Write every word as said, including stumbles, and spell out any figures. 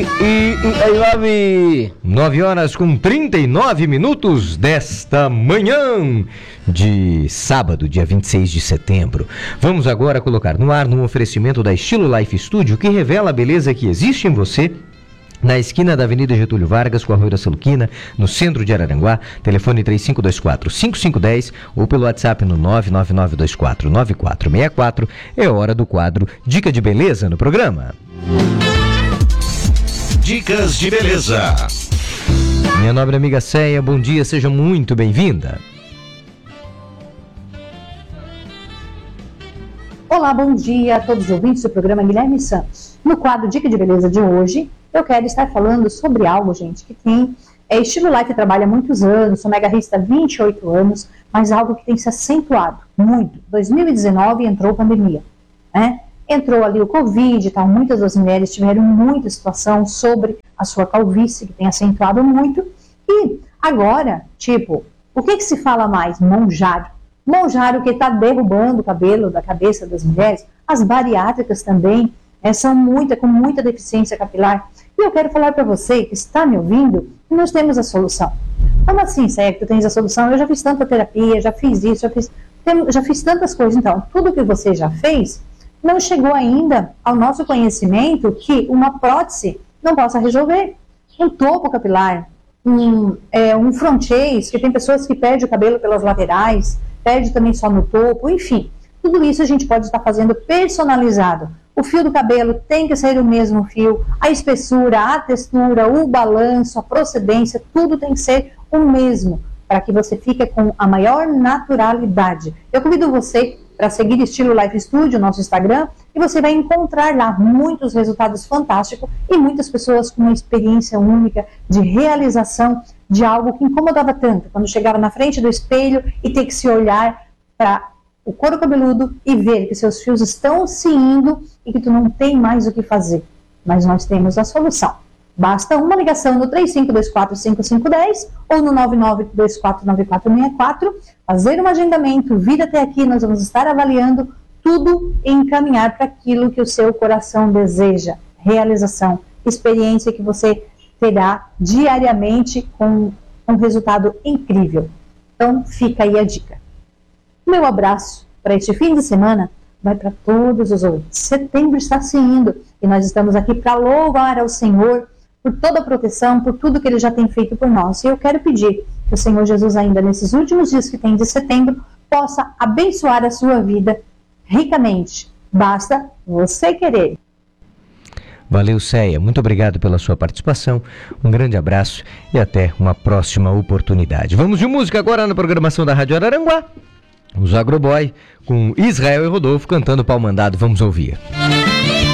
e, e aí, nove, nove horas com trinta e nove minutos desta manhã de sábado, dia vinte e seis de setembro. Vamos agora colocar no ar, num oferecimento da Estilo Life Studio, que revela a beleza que existe em você, na esquina da Avenida Getúlio Vargas com a Rua da Saluquina, no centro de Araranguá. Telefone três cinco dois quatro, cinco cinco um zero ou pelo WhatsApp no nove nove nove dois quatro, nove quatro seis quatro. É hora do quadro Dica de Beleza no programa. Dicas de Beleza. Minha nobre amiga Céia, bom dia, seja muito bem-vinda. Olá, bom dia a todos os ouvintes do programa Guilherme Santos. No quadro Dica de Beleza de hoje, eu quero estar falando sobre algo, gente, que tem... É, Estilo Life trabalha há muitos anos, sou megarrista há vinte e oito anos, mas algo que tem se acentuado muito. dois mil e dezenove entrou a pandemia, né? Entrou ali o Covid e tal, muitas das mulheres tiveram muita situação sobre a sua calvície, que tem acentuado muito. E agora, tipo, o que que se fala mais? Monjário. Monjário que está derrubando o cabelo da cabeça das mulheres, as bariátricas também, é, são muita, com muita deficiência capilar. E eu quero falar para você que está me ouvindo que nós temos a solução. Como assim, Céia, que tu tens a solução? Eu já fiz tanta terapia, já fiz isso, já fiz, já fiz tantas coisas. Então, tudo que você já fez não chegou ainda ao nosso conhecimento que uma prótese não possa resolver. Um topo capilar, um, é, um frontiês, que tem pessoas que perdem o cabelo pelas laterais, perde também só no topo, enfim. Tudo isso a gente pode estar fazendo personalizado. O fio do cabelo tem que ser o mesmo fio, a espessura, a textura, o balanço, a procedência, tudo tem que ser o mesmo, para que você fique com a maior naturalidade. Eu convido você para seguir Estilo Life Studio, nosso Instagram, e você vai encontrar lá muitos resultados fantásticos e muitas pessoas com uma experiência única de realização de algo que incomodava tanto, quando chegava na frente do espelho e ter que se olhar para o couro cabeludo e ver que seus fios estão se indo e que tu não tem mais o que fazer. Mas nós temos a solução. Basta uma ligação no três cinco dois quatro, cinco cinco um zero ou no nove nove dois quatro nove quatro seis quatro, fazer um agendamento, vir até aqui, nós vamos estar avaliando tudo e encaminhar para aquilo que o seu coração deseja. Realização, experiência que você terá diariamente com um resultado incrível. Então fica aí a dica. Meu abraço para este fim de semana vai para todos os ouvintes. Setembro está se indo e nós estamos aqui para louvar ao Senhor por toda a proteção, por tudo que Ele já tem feito por nós. E eu quero pedir que o Senhor Jesus, ainda nesses últimos dias que tem de setembro, possa abençoar a sua vida ricamente. Basta você querer. Valeu, Céia. Muito obrigado pela sua participação. Um grande abraço e até uma próxima oportunidade. Vamos de música agora na programação da Rádio Araranguá. Os Agroboy com Israel e Rodolfo cantando Pau Mandado. Vamos ouvir.